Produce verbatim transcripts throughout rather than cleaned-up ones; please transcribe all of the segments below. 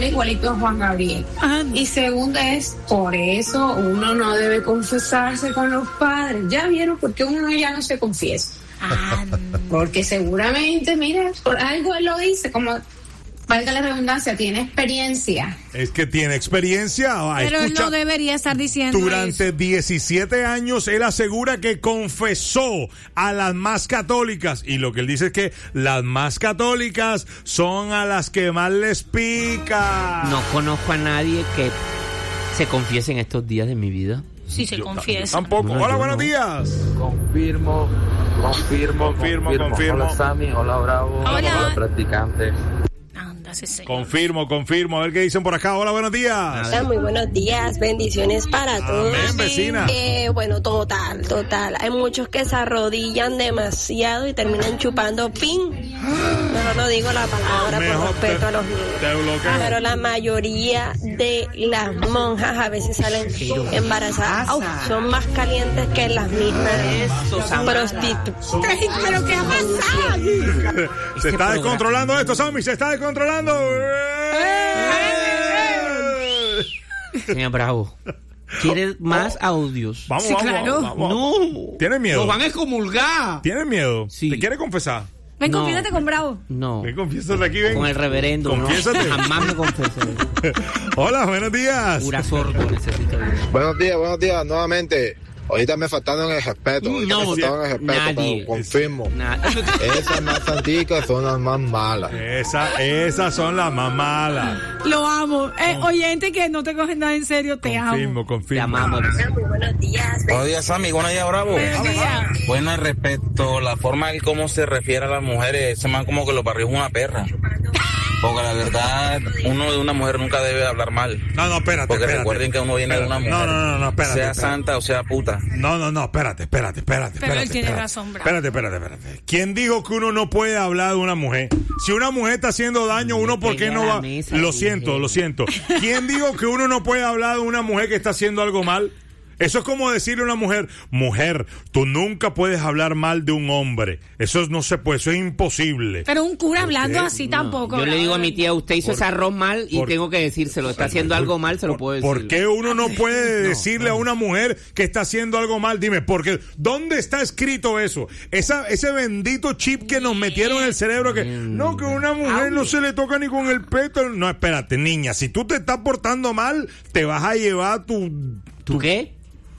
era igualito a Juan Gabriel. Ah. Y segundo es, por eso uno no debe confesarse con los padres. Ya vieron por qué uno ya no se confiesa. Ah. Porque seguramente, mira, por algo él lo dice, como, valga la redundancia, tiene experiencia. Es que tiene experiencia. Pero Escucha, él no debería estar diciendo durante eso. diecisiete años él asegura que confesó a las más católicas, y lo que él dice es que las más católicas son a las que más les pica. No conozco a nadie que se confiese en estos días de mi vida. Sí, se Yo confiesa. Tampoco. No, Hola, yo buenos no. días. Confirmo, confirmo, Confirmo, confirmo. Hola Sammy, hola Bravo, Hola. practicantes. Anda, sí, sí. Confirmo, confirmo. A ver qué dicen por acá. Hola, buenos días. Hola, muy buenos días, bendiciones para todos. Amén, vecina. Eh, bueno, total, total. Hay muchos que se arrodillan demasiado y terminan chupando pin. Mejor no digo la palabra Mejor por respeto te- a los niños. te bloqueo. Pero la mayoría de las monjas a veces salen embarazadas. Au, son más calientes que las mismas prostitutas. ¿Pero qué ha pasado? Se está descontrolando esto, Sammy. Se está descontrolando. Señor Bravo, ¿quieres más audios? Vamos, Sí, vamos, claro. vamos, vamos. No. ¿Tienes miedo? Nos van a excomulgar. ¿Tienes miedo? Sí. ¿Te quiere confesar? Ven, No. confiésate con Bravo. No. Ven, confiésate aquí, ven. Con el reverendo. ¿no? Confiésate. Jamás me confesé. Hola, buenos días. Pura sordo necesito. Buenos días, buenos días, nuevamente. Ahorita me faltaron el respeto. Ahorita No, me faltaron el respeto, nadie. pero confirmo. Nah. Esas más santicas son las más malas. Esa, esas son las más malas. Lo amo. Eh, oyente que no te cogen nada en serio, te Confirmo, amo. Te confirmo. amamos. Muy buenos días. Buenos días Sammy, buenos días Bravo. Buenos días. Bueno, al respecto, la forma en cómo se refiere a las mujeres, se man como que lo barrió una perra. Porque la verdad, uno de una mujer nunca debe hablar mal. No, no, espérate, Porque espérate. recuerden que uno viene de una mujer. No, no, no, no, espérate. Sea espérate. santa o sea puta. No, no, no, espérate, espérate, espérate. Pero él espérate, tiene espérate. razón, Bravo. Espérate, espérate, espérate. ¿Quién dijo que uno no puede hablar de una mujer? Si una mujer está haciendo daño, uno por qué pegué no a la va... mesa, Lo dije. siento, lo siento. ¿Quién dijo que uno no puede hablar de una mujer que está haciendo algo mal? Eso es como decirle a una mujer, mujer, tú nunca puedes hablar mal de un hombre. Eso no se puede, eso es imposible. Pero un cura hablando qué? así No, tampoco. yo le Bravo. digo a mi tía, usted hizo Por- ese arroz mal y por- tengo que decírselo. Está haciendo algo mal, se lo puedo decir. ¿Por qué uno no puede decirle a una mujer que está haciendo algo mal? Dime, porque ¿dónde está escrito eso? Esa, ese bendito chip que nos metieron en el cerebro que no, que una mujer no se le toca ni con el peto. No, espérate, niña, si tú te estás portando mal, te vas a llevar tu... ¿Tú qué?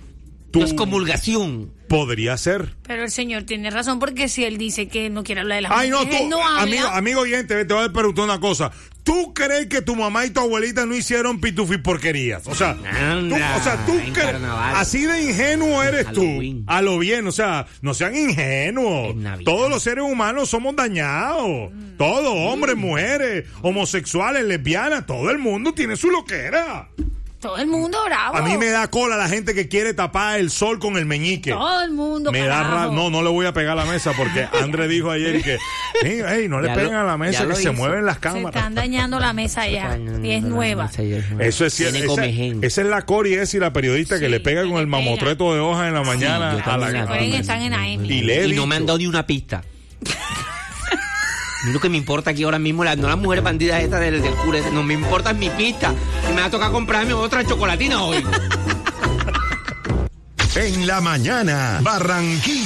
tu Excomulgación. podría ser. Pero el señor tiene razón porque si él dice que no quiere hablar de las Ay, no, mujeres, tú, él no habla. amigo, amigo oyente, te voy a preguntar una cosa. ¿Tú crees que tu mamá y tu abuelita no hicieron pitufis porquerías? O sea, tú, Anda, o sea, tú en crees, carnaval. así de ingenuo eres Halloween. tú. A lo bien, o sea, no sean ingenuos. En Navidad. Todos los seres humanos somos dañados. Todos, hombres, mujeres, homosexuales, lesbianas, todo el mundo tiene su loquera. Todo el mundo bravo. A mí me da cola la gente que quiere tapar el sol con el meñique. Todo el mundo, Me da ra- carajo. no, no le voy a pegar a la mesa porque André dijo ayer que hey, hey, no le Ya peguen lo- a la mesa ya que lo se hizo. mueven las Se cámaras. están dañando la mesa ya. Y es nueva. Eso es cierto. Tiene Esa, comején. esa es la Cori esa y la periodista Sí, que le pega que con le el pega. mamotreto de hoja en la mañana yo a también la la Pueden vi. estar en A M. Y le he Y no me han dicho. dado ni una pista. A mí lo que me importa aquí ahora mismo, la, no las mujeres bandidas estas del, del cura, no me importa es mi pista. Y me va a tocar comprarme otra chocolatina hoy. En la mañana, Barranquilla.